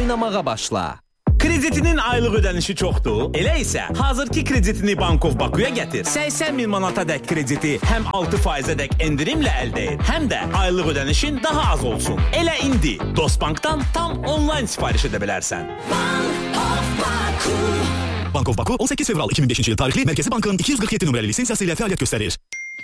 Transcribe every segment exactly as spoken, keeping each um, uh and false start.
oynamağa başla. Kreditinin aylıq ödənişi çoxdur. Elə isə hazırki kreditini Bankov Bakuya gətir. səksən min manata dək krediti həm altı faizə dək endirimlə əldə et, həm də aylıq ödənişin daha az olsun. Elə indi Dostbankdan tam onlayn sifariş edə bilərsən. Bankov Baku. Bankov Baku on səkkiz fevral iki min beşinci il tarixli Mərkəzi Bankın iki yüz qırx yeddi nömrəli lisensiyası ilə fəaliyyət göstərir.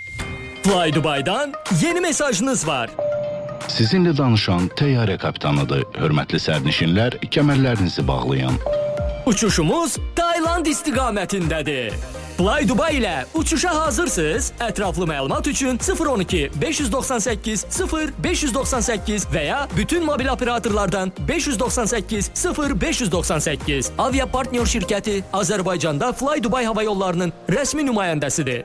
Fly Dubai'dan yeni mesajınız var. Sizinle danışan təyyarə kapitanıdır. Hörmətli sərnişinlər, kəmərlərinizi bağlayın. Uçuşumuz Tayland istiqamətindədir. Fly Dubai ilə uçuşa hazırsınız? Ətraflı məlumat üçün sıfır on iki beş yüz doxsan səkkiz sıfır beş yüz doxsan səkkiz və ya bütün mobil operatorlardan beş yüz doxsan səkkiz sıfır beş yüz doxsan səkkiz. Avia Partner şirkəti Azərbaycanda Fly Dubai hava yollarının rəsmi nümayəndəsidir.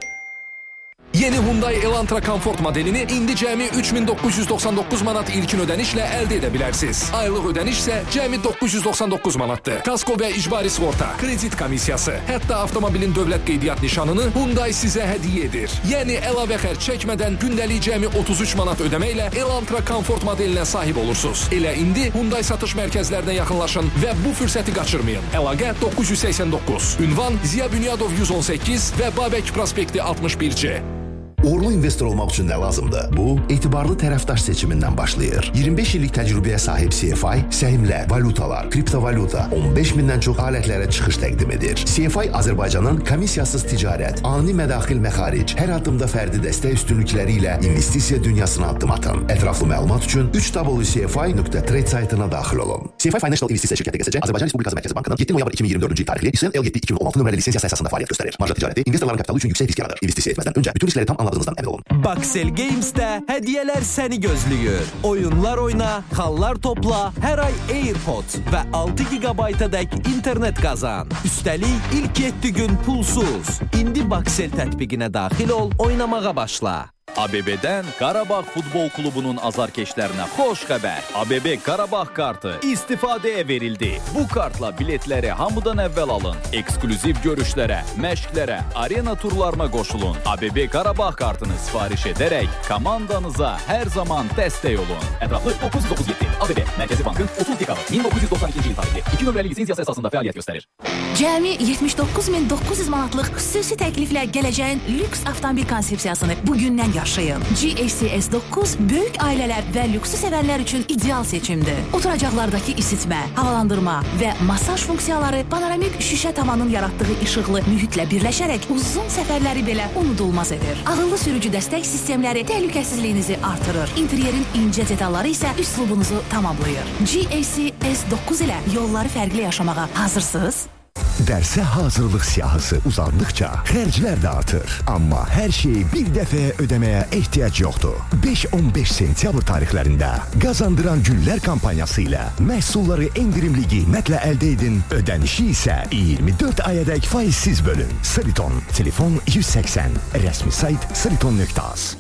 Yeni Hyundai Elantra Comfort modelini indi cəmi üç min doqquz yüz doxsan doqquz manat ilkin ödənişlə əldə edə bilərsiniz. Aylıq ödəniş isə cəmi doqquz yüz doxsan doqquz manatdır. Kasko və icbari sığorta, kredit komissiyası, hətta avtomobilin dövlət qeydiyyat nişanını Hyundai sizə hədiyyə edir. Yəni əlavə xərc çəkmədən gündəlik cəmi otuz üç manat ödəməklə Elantra Comfort modelinə sahib olursunuz. Elə indi Hyundai satış mərkəzlərinə yaxınlaşın və bu fürsəti qaçırmayın. Əlaqə doqquz yüz səksən doqquz. Ünvan Ziya Bünyadov yüz on səkkiz və Babək prospekti altmış bir C. Uğurlu investor olmaq üçün nə lazımdır? Bu, etibarlı tərəfdaş seçimindən başlayır. iyirmi beş illik təcrübəyə sahib C F I, səhmlər, valutalar, kriptovalyuta, on beş mindən çox alətlərə çıxış təqdim edir. C F I Azərbaycanın komissiyasız ticarət, ani mədaxil məxaric, hər addımda fərdi dəstək üstünlükləri ilə investisiya dünyasına addım atın. Ətraflı məlumat üçün üç w c f i nöqtə trade saytına daxil olun. C F I Financial İnvestisiya şirkəti G S C Azərbaycan Respublikası Mərkəzi Bankının yeddi noyabr iki min iyirmi dördüncü il tarixli İSL L yeddi iki min on altı nömrəli lisensiyası əsasında fəaliyyət göstərir. Marja ticarəti investorların kapitalı üçün yüksək risk yaradır. İnvestisiya etməzdən öncə bütün riskləri tam anladığınızdan əmin olun. Baxel Games'də hədiyyələr səni gözləyir. Oyunlar oyna, xallar topla, hər ay AirPods və altı gigabayta dək internet qazan. Üstəlik ilk yeddi gün pulsuz. İndi Baxel tətbiqinə daxil ol, oynamağa başla. A B B-dən Qarabağ Futbol Klubunun azarkeşlərinə xoş xəbər. A B B Qarabağ kartı istifadəyə verildi. Bu kartla biletləri hamıdan əvvəl alın. Ekskluziv görüşlərə, məşqlərə, arena turlarına qoşulun. A B B Qarabağ kartını sifariş edərək komandanıza hər zaman dəstək olun. Ətraflı doqquz yüz doxsan yeddi. A B B Mərkəzi Bankın otuz dekabr min doqquz yüz doxsan ikinci il tarixli iki nömrəli lisensiyası əsasında fəaliyyət göstərir. Cəmi yetmiş doqquz min doqquz yüz manatlıq xüsusi təkliflə gələcəyin lüks avtomobil konsepsiyasını bugündən yaşayın. G A C S doqquz böyük ailələr və lüksü sevənlər üçün ideal seçimdir. Oturacaqlardakı isitmə, havalandırma və masaj funksiyaları panoramik şüşə tavanın yaratdığı işıqlı mühitlə birləşərək uzun səfərləri belə unudulmaz edir. Ağıllı sürücü dəstək sistemləri təhlükəsizliyinizi artırır. İnteryerin incə detalları isə üslubunuzu tamamlayır. G A C S doqquz ilə yolları fərqli yaşamağa hazırsınız? Dərsə hazırlıq siyahısı uzandıqca xərclər də artır. Amma hər şeyi bir dəfəyə ödəməyə ehtiyac yoxdur. beş on beş sentyabr tarixlərində qazandıran günlər kampaniyası ilə məhsulları endirimli qiymətlə əldə edin, ödənişi isə iyirmi dörd ayadək faizsiz bölün. Sriton, telefon yüz səksən, rəsmi sayt sriton nöqtə az.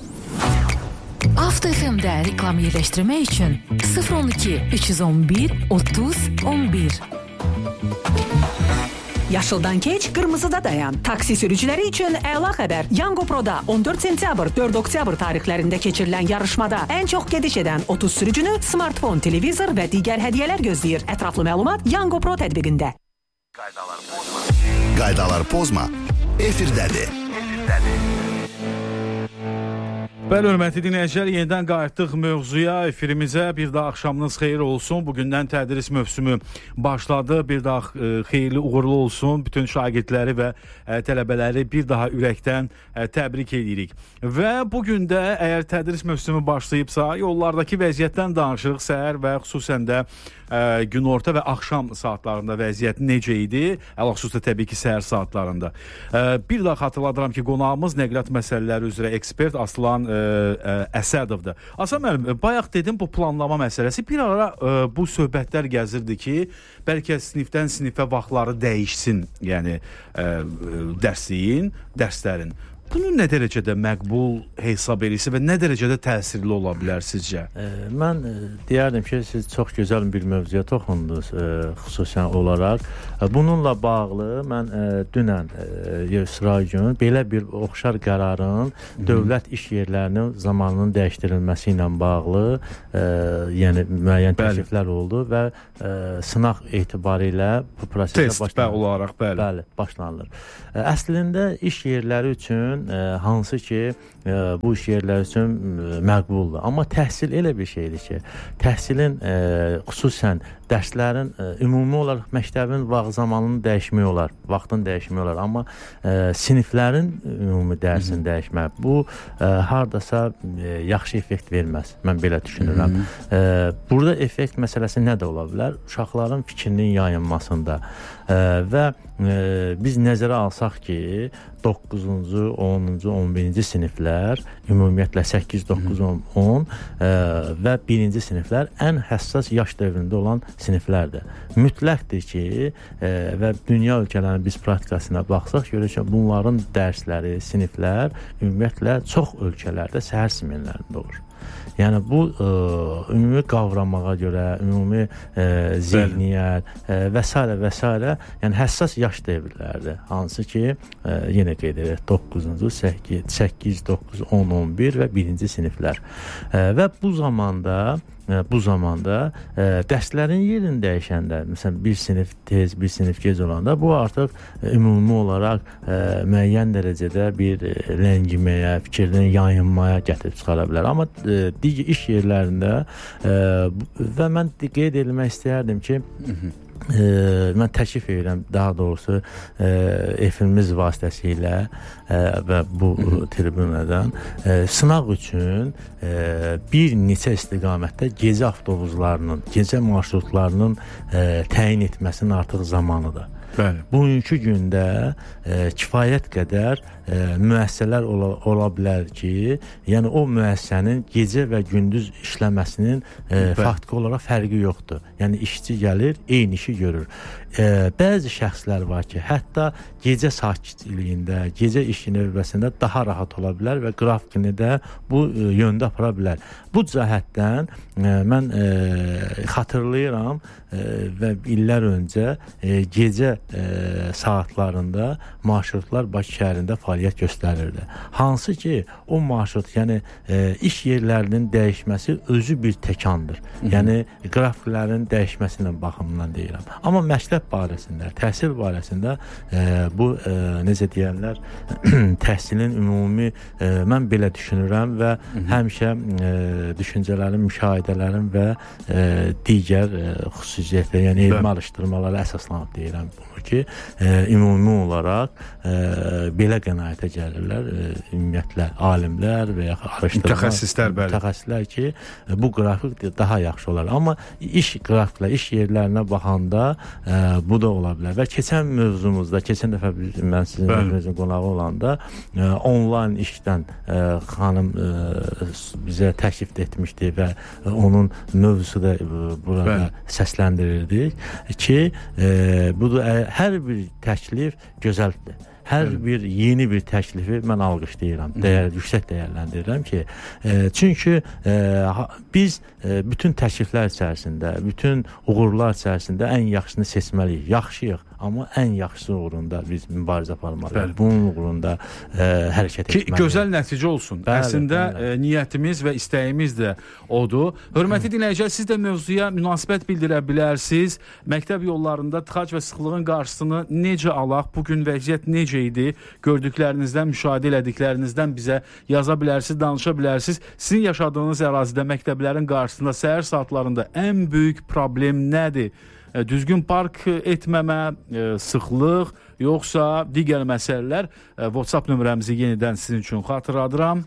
Avto F M-də reklam yerləşdirmək üçün sıfır on iki üç yüz on bir otuz on bir. Yaşıldan keç, qırmızıda dayan. Taksi sürücüləri üçün əla xəbər. Yango Pro'da on dörd sentyabr, dörd oktyabr tarixlərində keçirilən yarışmada ən çox gediş edən otuz sürücünü smartfon, televizor və digər hədiyyələr gözləyir. Ətraflı məlumat Yango Pro tətbiqində. Qaydalar pozma. Qaydalar pozma. Efirdədir. Efirdədir. Bəli, hörmətli dinləyicilər, yenidən qayıtdıq mövzuya, efirimizə. Bir daha axşamınız xeyir olsun. Bugündən tədris mövsümü başladı. Bir daha e, xeyirli, uğurlu olsun. Bütün şagirdləri və e, tələbələri bir daha ürəkdən e, təbrik edirik. Və bugün də əgər tədris mövsümü başlayıbsa, yollardakı vəziyyətdən danışırıq. Səhər və xüsusən də e, günorta və axşam saatlarında vəziyyət necə idi? Əl-xüsusda təbii ki, səhər saatlarında. E, bir daha xatırladıram ki, qonağımız nəqliyyat məsələləri üzrə ekspert Aslan e, Əsədovdur. Aslan müəllim, bayaq dedim bu planlama məsələsi. Bir ara ə, bu söhbətlər gəzirdi ki, bəlkə sinifdən sinifə vaxtları dəyişsin, yəni ə, dərsliyin, dərslərin. bunu nə dərəcədə məqbul hesab edirsə və nə dərəcədə təsirli ola bilər sizcə? E, mən e, deyərdim ki, siz çox gözəl bir mövzuya toxundunuz e, xüsusən olaraq. E, bununla bağlı mən e, dünən e, sıra gün belə bir oxşar qərarın Hı-hı. dövlət iş yerlərinin zamanının dəyişdirilməsi ilə bağlı e, yəni müəyyən təkliflər oldu və e, sınaq etibarıyla bu prosesə başlanılır. olaraq bəli. Bəli, başlanılır. E, əslində iş yerləri üçün e, hansı ki e, bu iş yerləri üçün e, məqbuldur. Amma təhsil elə bir şeydir ki, təhsilin e, xüsusən dərslərin e, ümumi olaraq məktəbin vaxt zamanını dəyişmək olar, vaxtını dəyişmək olar, amma e, siniflərin ümumi dərsini dəyişmək bu e, hardasa e, yaxşı effekt verməz. Mən belə düşünürəm. E, burada effekt məsələsi nə də ola bilər? Uşaqların fikrinin yayınmasında e, və e, biz nəzərə alsaq ki, doqquzuncu, onuncu, on birinci siniflər, ümumiyyətlə səkkiz, doqquz, on və birinci siniflər ən həssas yaş dövründə olan siniflərdir. Mütləqdir ki, e, və dünya ölkələrinin biz praktikasına baxsaq, görək ki, bunların dərsləri, siniflər ümumiyyətlə çox ölkələrdə səhər seminlərində olur. Yəni bu ə, ümumi qavramağa görə, ümumi ə, zehniyyət ə, və s. və s. yəni həssas yaş dövrlərdir. Hansı ki, ə, yenə qeyd edirik, doqquzuncu, səkkiz, doqquz, on, on bir və birinci siniflər. Ə, və bu zamanda bu zamanda ə, dərslərin yerini dəyişəndə, məsələn, bir sinif tez, bir sinif gec olanda bu artıq ə, ümumi olaraq ə, müəyyən dərəcədə bir ə, ləngiməyə, fikirdən yayınmaya gətirib çıxara bilər. Amma ə, digər iş yerlərində ə, və mən qeyd etmək istəyərdim ki, E, mən təklif edirəm, daha doğrusu e, efirimiz vasitəsilə e, və bu tribünadan e, sınaq üçün e, bir neçə istiqamətdə gecə avtobuslarının, gecə marşrutlarının e, təyin etməsinin artıq zamanıdır. Bəli. Bugünkü gündə e, kifayət qədər e, müəssisələr ola, ola bilər ki, yəni o müəssisənin gecə və gündüz işləməsinin e, faktiki olaraq fərqi yoxdur. Yəni işçi gəlir, eyni işi görür. E, bəzi şəxslər var ki, hətta gecə sakitliyində, gecə iş növbəsində daha rahat ola bilər və qrafikini də bu e, yöndə apara bilər. Bu cəhətdən e, mən e, xatırlayıram e, və illər öncə e, gecə e, saatlarında marşrutlar Bakı şəhərində fəaliyyət göstərirdi. Hansı ki, o marşrut, yəni e, iş yerlərinin dəyişməsi özü bir təkandır. Yəni qrafiklərin dəyişməsindən baxımından deyirəm. Amma məktəb barəsində, təhsil barəsində e, bu e, necə deyərlər, təhsilin ümumi e, mən belə düşünürəm və həmişə e, düşüncələrin, müşahidələrin və e, digər e, xüsusiyyətlər, yəni elmi araşdırmalara əsaslanıb deyirəm bunu ki, e, ümumi olaraq e, belə qənaətə gəlirlər, e, ümumiyyətlə alimlər və ya araşdırma mütəxəssislər, bəli. Mütəxəssislər ki, e, bu qrafik daha yaxşı olar. Amma iş qrafiklə, iş yerlərinə baxanda e, bu da ola bilər. Və keçən mövzumuzda, keçən dəfə mən sizin mövzunuzun qonağı olanda e, onlayn işdən e, xanım e, bizə təklif etmişdi və e, onun mövzusu da e, burada bəli. Səsləndirirdik ki, e, bu da e, hər bir təklif gözəldir. Hər Bəli. bir yeni bir təklifi mən alqışlayıram, dəyər, yüksək dəyərləndirirəm ki, e, çünki e, biz e, bütün təkliflər içərisində, bütün uğurlar içərisində ən yaxşısını seçməliyik. Yaxşıyıq, amma ən yaxşısı uğrunda biz mübarizə aparmalıyıq. Bunun uğrunda e, hərəkət etməliyik. Ki, gözəl nəticə olsun. Bəli, Əslində bəli. E, niyyətimiz və istəyimiz də odur. Hörmətli dinləyicilər, siz də mövzuya münasibət bildirə bilərsiniz. Məktəb yollarında tıxac və sıxlığın qarşısını necə alaq? Bugün vəziyyət necə idi? Gördüklərinizdən, müşahidə elədiklərinizdən bizə yaza bilərsiniz, danışa bilərsiniz. Sizin yaşadığınız ərazidə məktəblərin qarşısında səhər saatlarında ən böyük problem nədir? Düzgün park etməmə, sıxlıq, yoxsa digər məsələlər? WhatsApp nömrəmizi yenidən sizin üçün xatırladıram.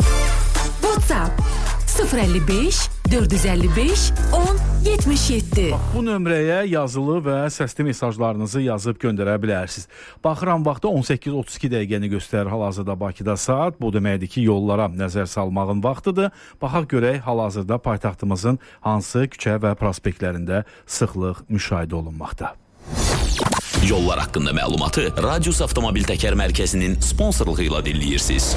WhatsApp sıfır əlli beş dörd yüz əlli beş on yetmiş yeddi. Bu nömrəyə yazılı və səsli mesajlarınızı yazıb göndərə bilərsiniz. Baxıram vaxtda on səkkiz otuz iki dəqiqəni göstərir hal-hazırda Bakıda saat. Bu deməkdir ki, yollara nəzər salmağın vaxtıdır. Baxaq görək hal-hazırda paytaxtımızın hansı küçə və prospektlərində sıxlıq müşahidə olunmaqda. Yollar haqqında məlumatı Radius Avtomobil Təkər Mərkəzinin sponsorluğu ilə dinləyirsiniz.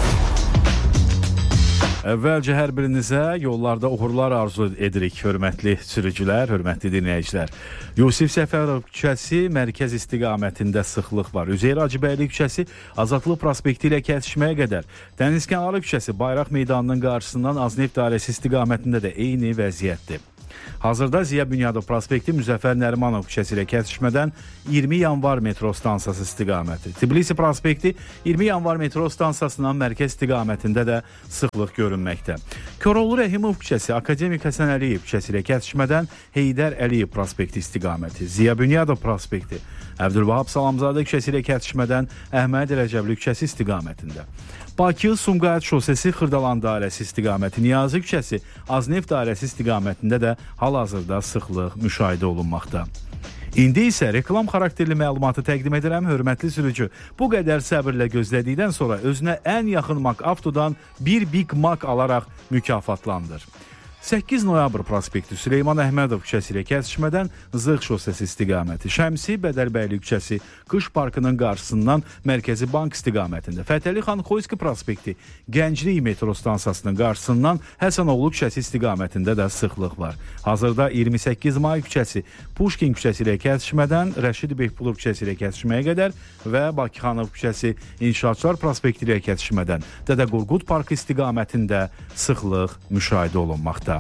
Əvvəlcə hər birinizə yollarda uğurlar arzu edirik, hörmətli sürücülər, hörmətli dinləyicilər. Yusif Səfərov küçəsi mərkəz istiqamətində sıxlıq var. Üzeyir Hacıbəyli küçəsi Azadlıq prospekti ilə kəsişməyə qədər. Dənizkənarı küçəsi Bayraq meydanının qarşısından Azneft dairəsi istiqamətində də eyni vəziyyətdir. Hazırda Ziya Bünyadov prospekti Müzəffər Nərimanov küçəsi ilə kəsişmədən iyirmi yanvar metro stansiyası istiqaməti. Tbilisi prospekti iyirmi yanvar metro stansiyasından mərkəz istiqamətində də sıxlıq görünməkdə. Koroğlu Rəhimov küçəsi Akademik Həsən Əliyev küçəsi ilə kəsişmədən Heydər Əliyev prospekti istiqaməti. Ziya Bünyadov prospekti Əbdülvahab Salamzadə küçəsi ilə kəsişmədən Əhməd Rəcəbli küçəsi istiqamətində. Bakı Sumqayıt şosesi Xırdalan dairəsi istiqaməti, Niyazi küçəsi Azneft dairəsi istiqamətində də hal-hazırda sıxlıq müşahidə olunmaqda. İndi isə reklam xarakterli məlumatı təqdim edirəm, hörmətli sürücü. Bu qədər səbirlə gözlədikdən sonra özünə ən yaxın Mak Avtodan bir Big Mac alaraq mükafatlandır. səkkiz noyabr prospekti Süleyman Əhmədov küçəsi ilə kəsişmədən Zığ şosesi istiqaməti, Şəmsi Bədəlbəyli küçəsi Qış parkının qarşısından Mərkəzi Bank istiqamətində, Fətəli xan Xoyski prospekti Gənclik metro stansiyasının qarşısından Həsənoğlu küçəsi istiqamətində də sıxlıq var. Hazırda iyirmi səkkiz may küçəsi Puşkin küçəsi ilə kəsişmədən Rəşid Behbulov küçəsi ilə kəsişməyə qədər və Bakıxanov küçəsi İnşaatçılar prospekti ilə kəsişmədən Dədə Qorqud parkı istiqamətində sıxlıq müşahidə olunmaqda.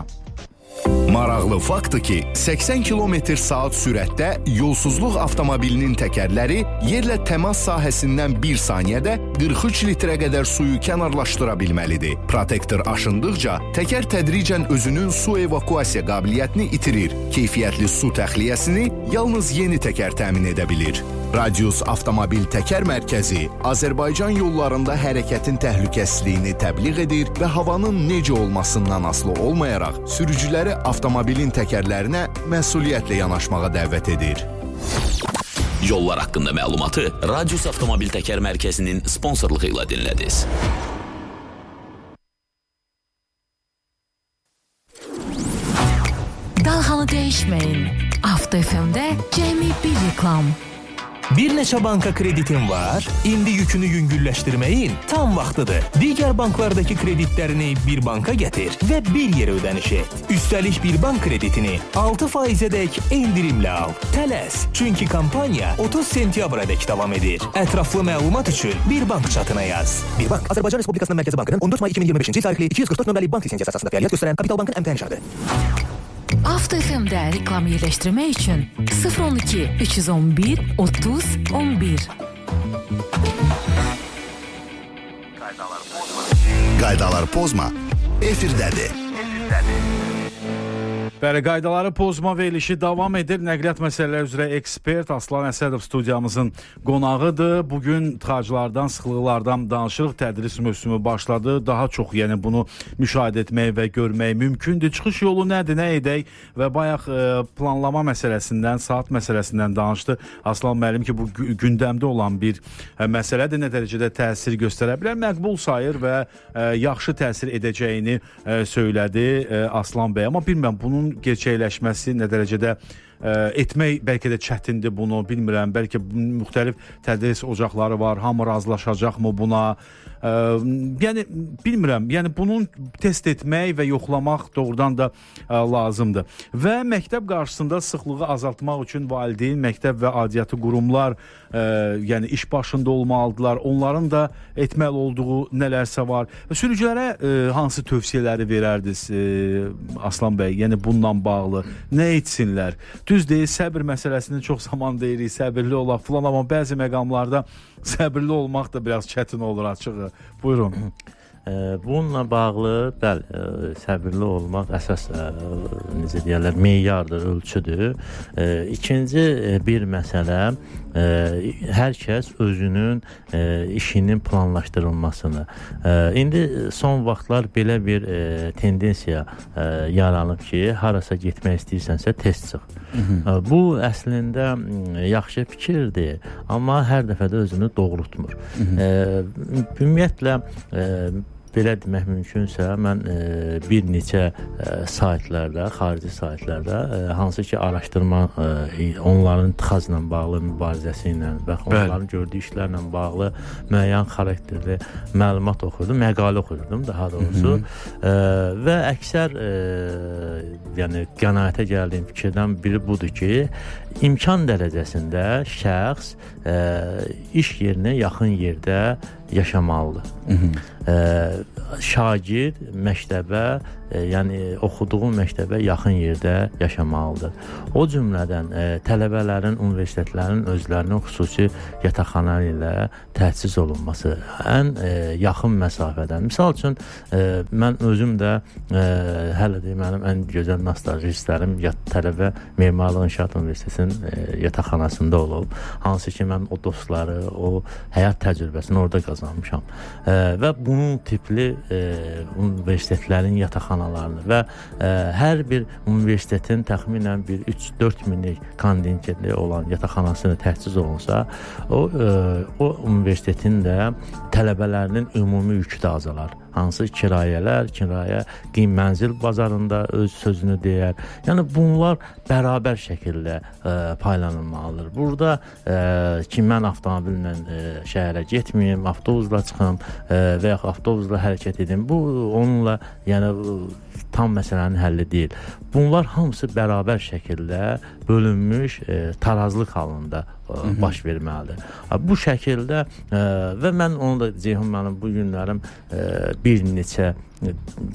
Maraqlı faktdır ki, səksən kilometr saat sürətdə yolsuzluq avtomobilinin təkərləri yerlə təmas sahəsindən bir saniyədə qırx üç litrə qədər suyu kənarlaşdıra bilməlidir. Protektor aşındıqca təkər tədricən özünün su evakuasiya qabiliyyətini itirir. Keyfiyyətli su təxliyəsini yalnız yeni təkər təmin edə bilir. Radius Avtomobil Təkər Mərkəzi Azərbaycan yollarında hərəkətin təhlükəsizliyini təbliğ edir və havanın necə olmasından asılı olmayaraq sürücüləri avtomobilin təkərlərinə məsuliyyətlə yanaşmağa dəvət edir. Yollar haqqında məlumatı Radius Avtomobil Təkər Mərkəzinin sponsorluğu ilə dinlədiniz. Dalğanı dəyişməyin. Avto F M-də cəmi bir reklam. Bir neçə banka kreditin var, indi yükünü yüngülləşdirməyin tam vaxtıdır. Digər banklardakı kreditlərini bir banka gətir və bir yerə ödəniş et. Üstəlik bir bank kreditini altı faizədək endirimlə al. Tələs, çünki kampaniya otuz sentyabradək davam edir. Ətraflı məlumat üçün bir bank çatına yaz. Bir bank, Azərbaycan Respublikasının Mərkəzi Bankının on dörd may iki min iyirmi beşinci il tarixli iki yüz qırx dörd nömrəli bank lisensiyası əsasında fəaliyyət göstərən Kapital Bankın əmtəh nişanıdır. Avto F M-də reklam yerləşdirmək üçün sıfır on iki üç yüz on bir otuz on bir. Qaydalar pozma, efirdədir. Bəli, qaydaları pozma verilişi davam edir. Nəqliyyat məsələləri üzrə ekspert Aslan Əsədov studiyamızın qonağıdır. Bugün tıxaclardan, sıxlıqlardan danışırıq. Tədris mövsümü başladı. Daha çox, yəni bunu müşahidə etmək və görmək mümkündür. Çıxış yolu nədir, nə edək və bayaq e, planlama məsələsindən, saat məsələsindən danışdı. Aslan müəllim ki, bu gündəmdə olan bir e, məsələdir. Nə dərəcədə təsir göstərə bilər, məqbul sayır və e, yaxşı təsir edəcəyini e, söylədi e, Aslan bəy. Amma bilmirəm, bunun gerçəkləşməsi nə dərəcədə ə, etmək bəlkə də çətindir bunu, bilmirəm. Bəlkə müxtəlif tədris ocaqları var, hamı razılaşacaqmı buna? Ə, yəni bilmirəm. Yəni bunun test etmək və yoxlamaq doğrudan da ə, lazımdır. Və məktəb qarşısında sıxlığı azaltmaq üçün valideyn, məktəb və aidiyyatı qurumlar ə, yəni iş başında olmalıdırlar. Onların da etməli olduğu nələrsə var. Sürücülərə ə, hansı tövsiyələri verərdiniz ə, Aslan bəy? Yəni bununla bağlı nə etsinlər? Düz deyil, səbir məsələsini çox zaman deyirik, səbirli olaq filan, amma bəzi məqamlarda səbirli olmaq da biraz çətin olur açığı. Buyurun. Bununla bağlı, bəli, səbirli olmaq əsas, necə deyərlər, meyardır, ölçüdür. İkinci bir məsələ, hər kəs özünün işinin planlaşdırılmasını. İndi son vaxtlar belə bir tendensiya yaranıb ki, harasa getmək istəyirsənsə test çıx. Bu əslində yaxşı fikirdir, amma hər dəfə də özünü doğrultmur. Ümumiyyətlə, belə demək mümkünsə, mən e, bir neçə e, saytlarda, xarici saytlarda e, hansı ki araşdırma e, onların tıxacla bağlı mübarizəsi ilə və onların Bəli. gördüyü işlərlə bağlı müəyyən xarakterli məlumat oxudum, məqalə oxudum daha doğrusu. E, və əksər e, yəni qənaətə gəldiyim fikirdən biri budur ki, imkan dərəcəsində şəxs e, iş yerinə yaxın yerdə yaşamalıdır. Hı -hı. E, şagird məktəbə, e, yəni oxuduğu məktəbə yaxın yerdə yaşamalıdır. O cümlədən e, tələbələrin, universitetlərin özlərinin xüsusi yataqxana ilə təchiz olunması ən e, yaxın məsafədən. Misal üçün e, mən özüm də e, hələ də mənim ən gözəl nostalgistlərim yat tələbə Memarlıq İnşaat Universitetinin e, yataqxanasında olub. Hansı ki mən o dostları, o həyat təcrübəsini orada qazanmışam. E, və bunun tipli e, universitetlərin yataqxanalarını və e, hər bir universitetin təxminən bir üç dörd minlik kontingentli olan yataqxanasını təchiz olunsa, o, e, o universitetin də tələbələrinin ümumi yükü də azalar. Hansı kirayələr, kirayə qiym mənzil bazarında öz sözünü deyər. Yəni bunlar bərabər şəkildə e, paylanılmalıdır. Burada e, ki mən avtomobillə e, şəhərə getməyim, avtobusla çıxım e, və ya avtobusla hərəkət edim. Bu onunla yəni tam məsələnin həlli deyil. Bunlar hamısı bərabər şəkildə bölünmüş e, tarazlıq halında e, baş verməlidir. Bu şəkildə e, və mən onu da deyəcəyim, mənim bu günlərim e, bir neçə e,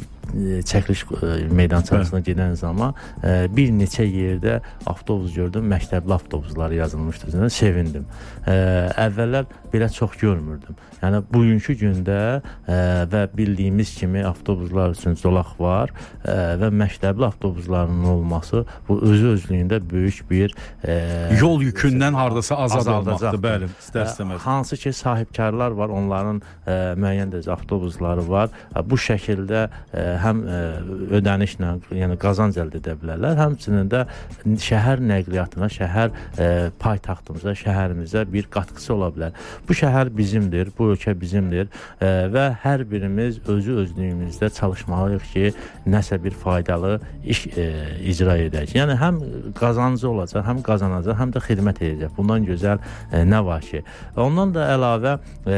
çəkiliş meydançasına gedən zaman e, bir neçə yerdə avtobus gördüm, məktəbli avtobuslar yazılmışdı. Sevindim. E, əvvəllər belə çox görmürdüm. Yəni bugünkü gündə e, və bildiyimiz kimi avtobuslar üçün zolaq var e, və məktəbli avtobusların olması bu özü özlüyündə böyük bir e, yol yükündən hardasa azad olmaqdır. Bəli, istər-istəməz. Hansı ki sahibkarlar var, onların e, müəyyən dərəcə avtobusları var. Bu şəkildə e, həm e, ödənişlə, yəni qazanc əldə edə bilərlər, həmçinin də şəhər nəqliyyatına, şəhər e, paytaxtımıza, şəhərimizə bir qatqısı ola bilər. Bu şəhər bizimdir, bu ölkə bizimdir e, və hər birimiz özü özlüyümüzdə çalışmalıyıq ki, nəsə bir faydalı iş e, icra edək. Yəni həm qazancı olacaq, həm qazanacaq, həm də xidmət edəcək. Bundan gözəl e, nə var ki? Ondan da əlavə e,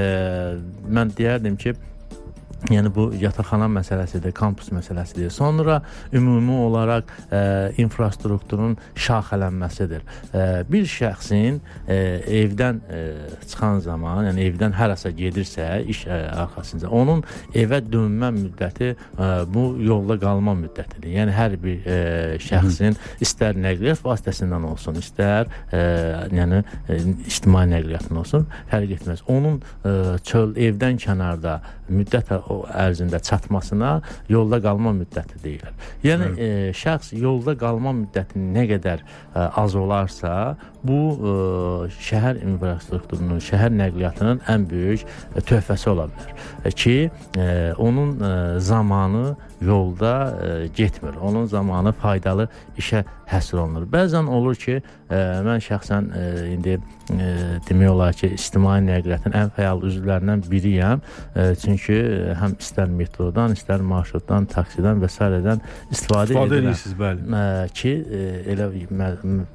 mən deyərdim ki, yəni bu yataqxana məsələsidir, kampus məsələsidir. Sonra ümumi olaraq e, infrastrukturun şaxələnməsidir. E, bir şəxsin e, evdən e, çıxan zaman, yəni evdən harasa gedirsə, iş e, arxasınca, onun evə dönmə müddəti e, bu yolda qalma müddətidir. Yəni hər bir e, şəxsin istər nəqliyyat vasitəsindən olsun, istər e, yəni e, ictimai nəqliyyatın olsun, fərq etməz. Onun e, çöl evdən kənarda müddət o ərzində çatmasına yolda qalma müddəti deyilir. Yəni e, şəxs yolda qalma müddəti nə qədər e, az olarsa, bu e, şəhər infrastrukturunun, şəhər nəqliyyatının ən böyük e, töhfəsi ola bilər. E, ki, e, onun e, zamanı yolda e, getmir. Onun zamanı faydalı işə həsr olunur. Bəzən olur ki, e, mən şəxsən e, indi e, demək olar ki, ictimai nəqliyyatın ən fəal üzvlərindən biriyəm. E, çünki həm istər metrodan, istər marşrutdan, taksidən və s.dən istifadə, istifadə edirsiniz, bəli. E, ki, e, elə mə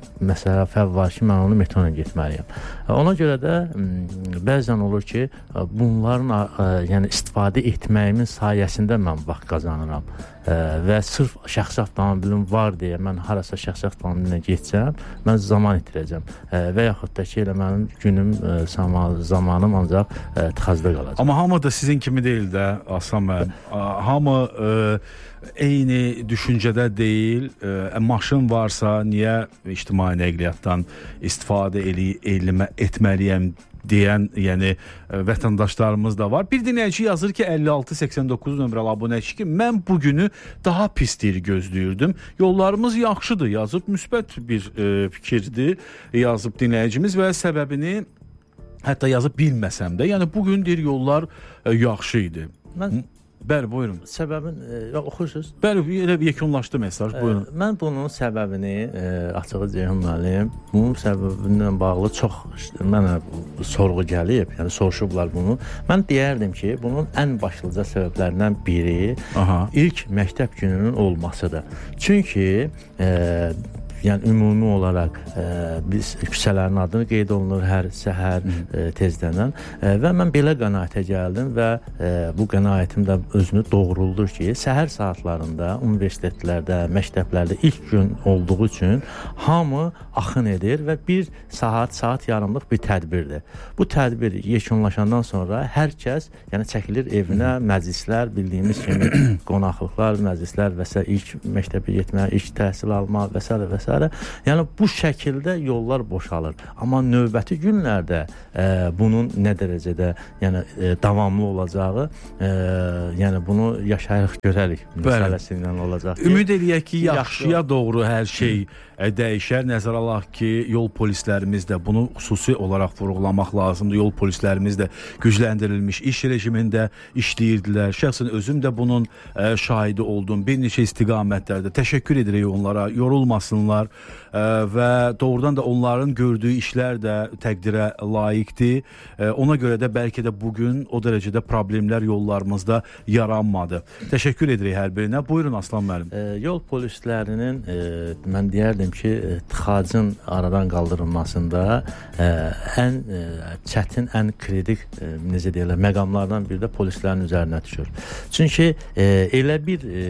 məsələ var ki, mən onu metro ilə getməliyəm. E, ona görə də m, bəzən olur ki, bunların e, yəni istifadə etməyimin sayəsində mən vaxt qazanıram. Ə, və sırf şəxsi avtomobilim var deyə mən harasa şəxsi avtomobilinə getsəm, mən zaman itirəcəm ə, və yaxud da ki, elə mənim günüm, ə, zamanım ancaq ə, tıxacda qalacaq. Amma hamı da sizin kimi deyil də, Aslan müəllim. Hamı ə, eyni düşüncədə deyil. Ə, maşın varsa niyə ictimai nəqliyyatdan istifadə eli, elmə, etməliyəm deyən, yəni vətəndaşlarımız da var. Bir dinləyici yazır ki, əlli altı səksən doqquz nömrəli abunəçi ki, mən bu günü daha pisdir gözləyirdim. Yollarımız yaxşıdır, yazıb müsbət bir e, fikirdir, yazıb dinləyicimiz və səbəbini hətta yazıb bilməsəm də, yəni bugün deyir yollar e, yaxşı idi. Mən Bəli, buyurun. Səbəbin e, oxursunuz? Bəli, elə bir yekunlaşdı mesaj, buyurun. E, mən bunun səbəbini e, açığı Ceyhun müəllim, bunun səbəbindən bağlı çox mənə sorğu gəlib, yəni soruşublar bunu. Mən deyərdim ki, bunun ən başlıca səbəblərindən biri Aha. ilk məktəb gününün olmasıdır. Çünki e, yəni ümumi olaraq e, biz küçələrin adını qeyd olunur hər səhər e, tezdəndən e, və mən belə qənaətə gəldim və e, bu qənaətim də özünü doğruldur ki, səhər saatlarında universitetlərdə, məktəblərdə ilk gün olduğu üçün hamı axın edir və bir saat, saat yarımlıq bir tədbirdir. Bu tədbir yekunlaşandan sonra hər kəs yəni çəkilir evinə, məclislər, bildiyimiz kimi qonaqlıqlar, məclislər və s. ilk məktəbə getmək, ilk təhsil almaq və s. və s. Yəni bu şəkildə yollar boşalır. Amma növbəti günlərdə e, bunun nə dərəcədə yəni e, davamlı olacağı, e, yəni bunu yaşayırıq, görərik məsələsindən olacaq. Ümid eləyək ki, yaxşıya doğru hər şey dəyişər. Nəzərə alaq ki, yol polislərimiz də bunu xüsusi olaraq vurğulamaq lazımdır. Yol polislərimiz də gücləndirilmiş iş rejimində işləyirdilər. Şəxsən özüm də bunun ə, şahidi oldum. Bir neçə istiqamətlərdə təşəkkür edirik onlara, yorulmasınlar ə, və doğrudan da onların gördüyü işlər də təqdirə layiqdir. Ə, ona görə də bəlkə də bugün o dərəcədə problemlər yollarımızda yaranmadı. Təşəkkür edirik hər birinə. Buyurun Aslan müəllim. E, yol polislərinin e, mən deyərdim ki, tıxacın aradan qaldırılmasında ə, ən ə, çətin, ən kritik ə, necə deyirlər, məqamlardan biri də polislərin üzərinə düşür. Çünki ə, elə bir ə,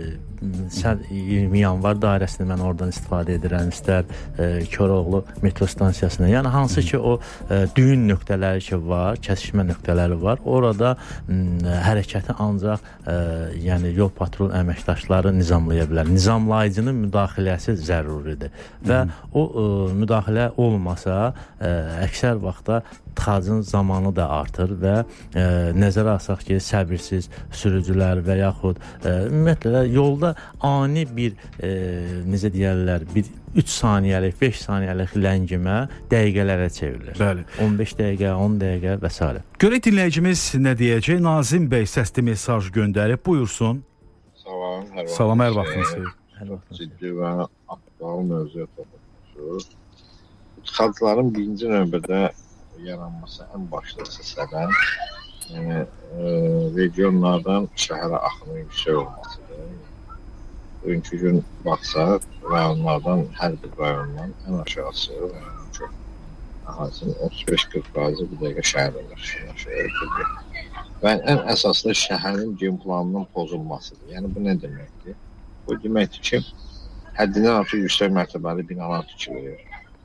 iyirmi yanvar dairəsində mən oradan istifadə edirəm, istər ə, Koroğlu metro stansiyasına, yəni hansı ki o ə, düyün nöqtələri ki var, kəsişmə nöqtələri var, orada ə, hərəkəti ancaq ə, yəni yol patrul əməkdaşları nizamlaya bilər. Nizamlayıcının müdaxiləsi zəruridir. Və o ə, müdaxilə olmasa, ə, əksər vaxtda tıxacın zamanı da artır və ə, nəzərə alsaq ki, səbirsiz sürücülər və yaxud ə, ümumiyyətlə yolda ani bir ə, necə deyərlər, bir üç saniyəlik, beş saniyəlik ləngimə dəqiqələrə çevrilir. Bəli. on beş dəqiqə, on dəqiqə və s. Görək dinləyicimiz nə deyəcək? Nazim bəy səsli mesaj göndərib, buyursun. Salam, hər vaxt. Salam, hər vaxtınız. Ciddi və aktual mövzuya toxunmuşuz. Tıxacların birinci növbədə yaranması ən başlıca səbəb yəni, e, regionlardan şəhərə axının yüksək olmasıdır. Bugünkü gün baxsaq, rayonlardan, hər bir rayondan ən aşağısı rayonun çox əhalinin otuz beş qırx faizi bu dəqiqə şəhərlər. Və ən əsaslı şəhərin gen planının pozulmasıdır. Yəni bu nə deməkdir? Bu deməkdir ki, həddindən artıq yüksək mərtəbəli binalar tikilir.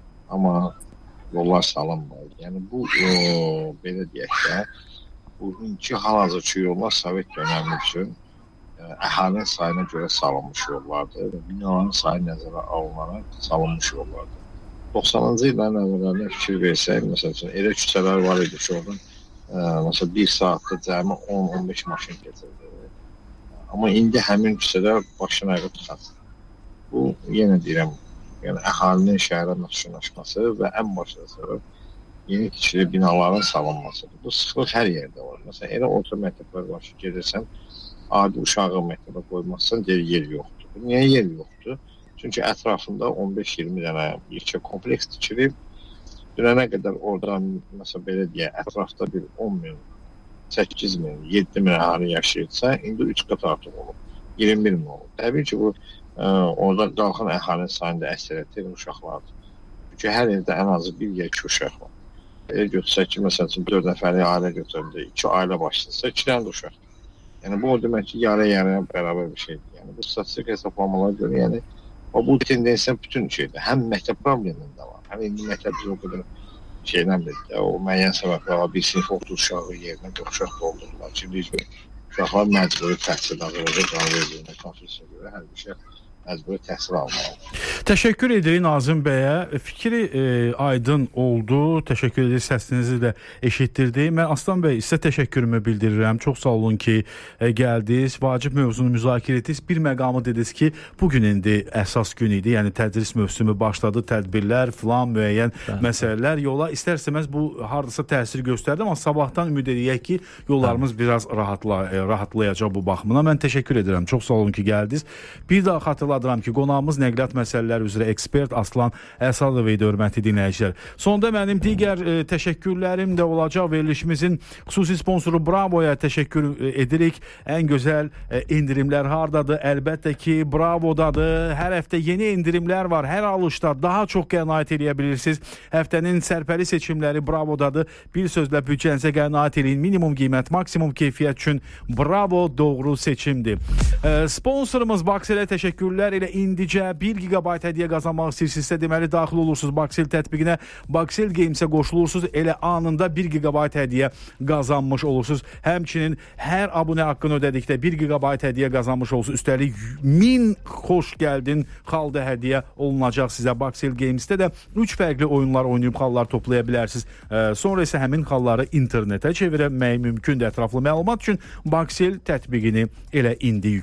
Amma yollar salınmır. Yəni bu o, belə deyək də, bugünkü hal-hazırki yollar Sovet dönəmi üçün ə, əhalinin sayına görə salınmış yollardır və binaların sayı nəzərə alınaraq salınmış yollardır. doxsanıncı illərin əvvəllərinə fikir versək, məsəl üçün elə küçələr var idi ki, oradan ə, məsəl bir saatda cəmi on on beş maşın keçirdi. Amma indi həmin küçədə başına ayırıb tıxacaq. Bu, yenə deyirəm, yəni əhalinin şəhərə məşğullaşması və ən başda səbəb yeni tikili binaların salınmasıdır. Bu sıxlıq hər yerdə var. Məsələn, elə orta məktəblər var ki, gedirsən, adi uşağı məktəbə qoymazsan, deyir, yer yoxdur. Niyə yer yoxdur? Çünki ətrafında on beş iyirmi dənə yekə kompleks tikilib, dünənə qədər oradan, məsələn, belə deyək, ətrafda bir on min, səkkiz min, yeddi min əhali yaşayırsa, indi üç qat artıq olur, iyirmi bir min olur. Təbii ki, bu ə, orada qalxan əhalinin sayında əksəriyyəti uşaqlardır. Çünki hər evdə ən azı bir yekə uşaq var. Elə götürsək ki, məsəl üçün dörd nəfərli ailə götürəndə iki ailə başlayırsa, iki dənə də uşaq. Yəni bu o demək ki, yarı-yarıya bərabər bir şeydir. Yəni bu statistik hesablamalara görə, yəni o bu tendensiya bütün şeydir. Həm məktəb problemində var. Həm indi məktəb biz o qədər şeydən bildik. O müəyyən səbəblər var. Bir sinif otuz uşağı yerinə dörd uşaq doldururlar ki, biz uşaqlar məcburi təhsil Azərbaycan qanun veriliyinə konstitusiyaya görə hər bir şey məcburi təhsil almalıdır. Təşəkkür edirik Nazim bəyə. Fikri e, aydın oldu. Təşəkkür edirik, səsinizi də eşitdirdik. Mən Aslan bəy sizə təşəkkürümü bildirirəm. Çox sağ olun ki, e, gəldiniz. Vacib mövzunu müzakirə etdiniz. Bir məqamı dediniz ki, bugün indi əsas gün idi. Yəni tədris mövsümü başladı, tədbirlər, filan müəyyən Bəli. məsələlər yola istər-istəməz bu hardasa təsir göstərdi, amma sabahdan ümid edək ki, yollarımız Bəli. biraz rahatla, e, rahatlayacaq bu baxımına. Mən təşəkkür edirəm. Çox sağ olun ki, gəldiniz. Bir daha xatırladıram ki, qonağımız nəqliyyat məsələləri üzrə ekspert Aslan Əsadov idi, hörmətli dinləyicilər. Sonda mənim digər e, təşəkkürlərim də olacaq. Verilişimizin xüsusi sponsoru Bravoya təşəkkür e, edirik. Ən gözəl e, endirimlər hardadır? Əlbəttə ki, Bravodadır. Hər həftə yeni endirimlər var. Hər alışda daha çox qənaət edə bilirsiniz. Həftənin sərfəli seçimləri Bravodadır. Bir sözlə büdcənizə qənaət edin. Minimum qiymət, maksimum keyfiyyət üçün Bravo doğru seçimdir. E, sponsorumuz Bakselə təşəkkürlər. Elə indicə bir gigabayt hədiyyə qazanmaq istəyirsinizsə, deməli daxil olursunuz Baksel tətbiqinə, Baksel Games-ə qoşulursunuz, elə anında bir gigabayt hədiyyə qazanmış olursunuz. Həmçinin hər abunə haqqını ödədikdə bir gigabayt hədiyyə qazanmış olursunuz. Üstəlik min xoş gəldin xalda hədiyyə olunacaq sizə. Baksel Games-də də üç fərqli oyunlar oynayıb xallar toplaya bilərsiniz. E, sonra isə həmin xalları internetə çevirmək mümkündür. Ətraflı məlumat üçün Baksel tətbiqini elə indi yükləyin.